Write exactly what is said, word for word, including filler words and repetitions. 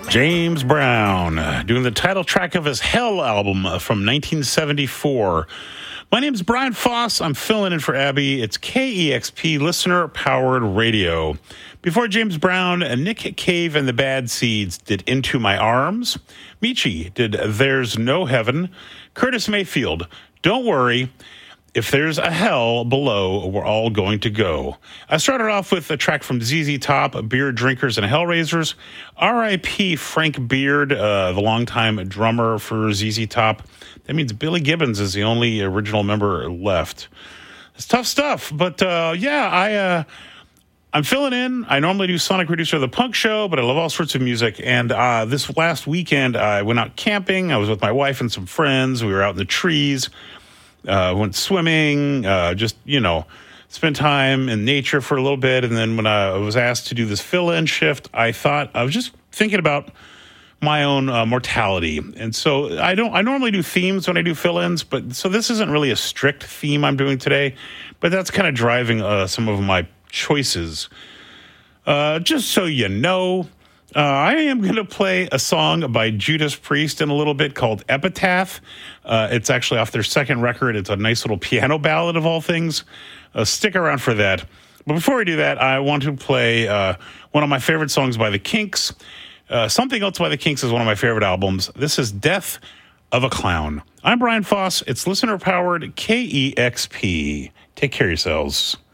James Brown, uh, doing the title track of his Hell album uh, from nineteen seventy-four. My name's Brian Foss. I'm filling in for Abby. It's K E X P listener-powered radio. Before James Brown, uh, Nick Cave and the Bad Seeds did Into My Arms. Michi did There's No Heaven. Curtis Mayfield, Don't Worry. If There's a Hell Below, We're All Going to Go. I started off with a track from Z Z Top, Beer Drinkers and Hellraisers. R I P Frank Beard, uh, the longtime drummer for Z Z Top. That means Billy Gibbons is the only original member left. It's tough stuff, but uh, yeah, I, uh, I'm filling in. I normally do Sonic Producer of the Punk Show, but I love all sorts of music. And uh, this last weekend, I went out camping. I was with my wife and some friends. We were out in the trees. Uh, went swimming, uh, just, you know, spent time in nature for a little bit. And then when I was asked to do this fill-in shift, I thought, I was just thinking about my own uh, mortality. And so I don't, I normally do themes when I do fill-ins, but so this isn't really a strict theme I'm doing today, but that's kind of driving uh, some of my choices. Uh, just so you know, Uh, I am going to play a song by Judas Priest in a little bit called Epitaph. Uh, it's actually off their second record. It's a nice little piano ballad of all things. Uh, stick around for that. But before we do that, I want to play uh, one of my favorite songs by the Kinks. Uh, Something Else by the Kinks is one of my favorite albums. This is Death of a Clown. I'm Brian Foss. It's listener-powered K E X P. Take care of yourselves.